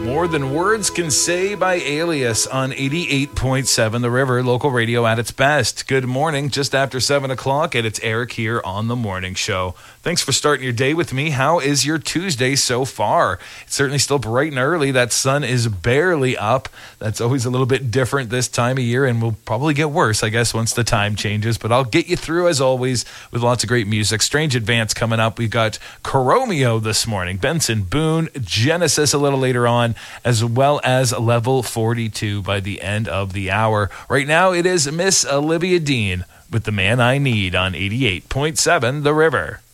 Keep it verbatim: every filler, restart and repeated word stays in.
More Than Words Can Say by Alias on eighty-eight point seven The River, local radio at its best. Good morning, just after seven o'clock, and it's Eric here on The Morning Show. Thanks for starting your day with me. How is your Tuesday so far? It's certainly still bright and early. That sun is barely up. That's always a little bit different this time of year, and will probably get worse, I guess, once the time changes. But I'll get you through, as always, with lots of great music. Strange Advance coming up. We've got Coromeo this morning, Benson Boone, Genesis a little later on, as well as Level forty-two by the end of the hour. Right now, it is Miss Olivia Dean with The Man I Need on eighty-eight point seven The River.